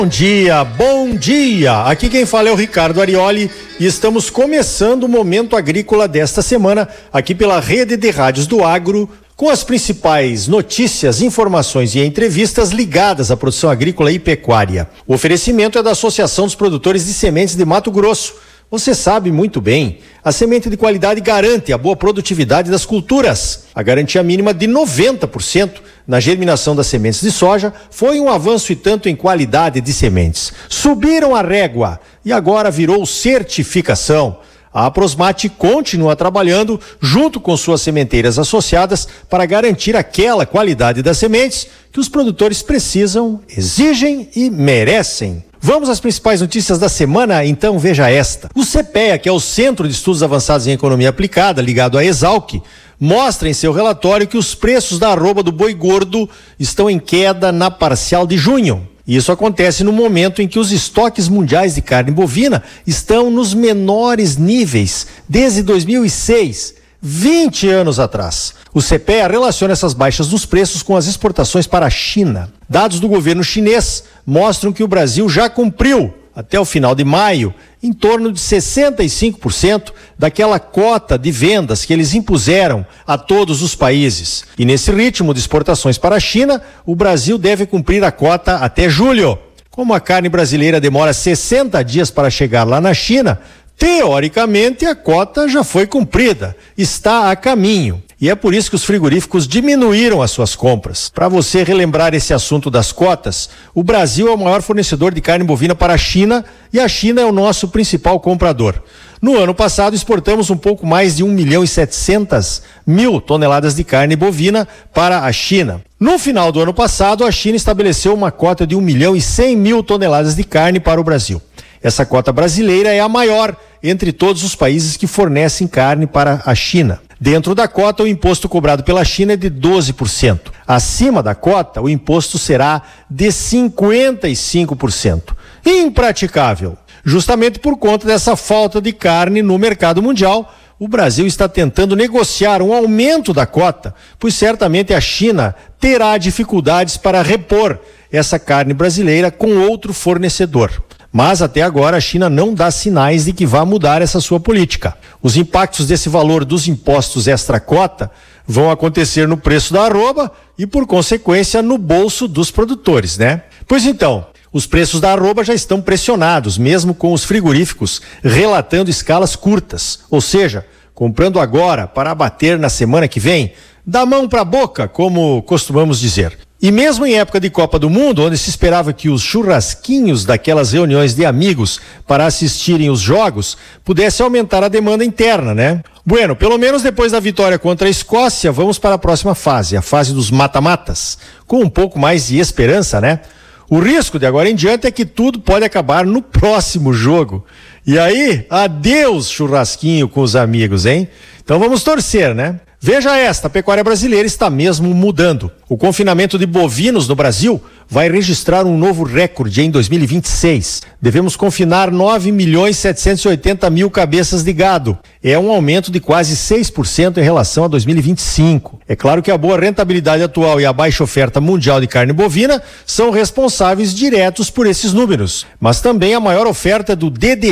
Bom dia! Aqui quem fala é o Ricardo Arioli e estamos começando o Momento Agrícola desta semana aqui pela Rede de Rádios do Agro, com as principais notícias, informações e entrevistas ligadas à produção agrícola e pecuária. O oferecimento é da Associação dos Produtores de Sementes de Mato Grosso. Você sabe muito bem, a semente de qualidade garante a boa produtividade das culturas. A garantia mínima de 90% na germinação das sementes de soja foi um avanço e tanto em qualidade de sementes. Subiram a régua e agora virou certificação. A Aprosmate continua trabalhando junto com suas sementeiras associadas para garantir aquela qualidade das sementes que os produtores precisam, exigem e merecem. Vamos às principais notícias da semana? Então veja esta. O CPEA, que é o Centro de Estudos Avançados em Economia Aplicada, ligado à Exalc, mostra em seu relatório que os preços da arroba do boi gordo estão em queda na parcial de junho. Isso acontece no momento em que os estoques mundiais de carne bovina estão nos menores níveis desde 2006, 20 anos atrás. O CPEA relaciona essas baixas nos preços com as exportações para a China. Dados do governo chinês mostram que o Brasil já cumpriu, até o final de maio, em torno de 65% daquela cota de vendas que eles impuseram a todos os países. E nesse ritmo de exportações para a China, o Brasil deve cumprir a cota até julho. Como a carne brasileira demora 60 dias para chegar lá na China, teoricamente a cota já foi cumprida, está a caminho. E é por isso que os frigoríficos diminuíram as suas compras. Para você relembrar esse assunto das cotas, o Brasil é o maior fornecedor de carne bovina para a China e a China é o nosso principal comprador. No ano passado, exportamos um pouco mais de 1.700.000 toneladas de carne bovina para a China. No final do ano passado, a China estabeleceu uma cota de 1.100.000 toneladas de carne para o Brasil. Essa cota brasileira é a maior entre todos os países que fornecem carne para a China. Dentro da cota, o imposto cobrado pela China é de 12%. Acima da cota, o imposto será de 55%. Impraticável. Justamente por conta dessa falta de carne no mercado mundial, o Brasil está tentando negociar um aumento da cota, pois certamente a China terá dificuldades para repor essa carne brasileira com outro fornecedor. Mas até agora a China não dá sinais de que vá mudar essa sua política. Os impactos desse valor dos impostos extra-cota vão acontecer no preço da arroba e, por consequência, no bolso dos produtores, né? Pois então, os preços da arroba já estão pressionados, mesmo com os frigoríficos relatando escalas curtas, ou seja, comprando agora para abater na semana que vem, da mão para a boca, como costumamos dizer. E mesmo em época de Copa do Mundo, onde se esperava que os churrasquinhos daquelas reuniões de amigos para assistirem os jogos pudesse aumentar a demanda interna, né? Bueno, pelo menos depois da vitória contra a Escócia, vamos para a próxima fase, a fase dos mata-matas, com um pouco mais de esperança, né? O risco de agora em diante é que tudo pode acabar no próximo jogo. E aí, adeus churrasquinho com os amigos, hein? Então vamos torcer, né? Veja esta, a pecuária brasileira está mesmo mudando. O confinamento de bovinos no Brasil vai registrar um novo recorde em 2026. Devemos confinar 9.780.000 cabeças de gado. É um aumento de quase 6% em relação a 2025. É claro que a boa rentabilidade atual e a baixa oferta mundial de carne bovina são responsáveis diretos por esses números. Mas também a maior oferta do DDG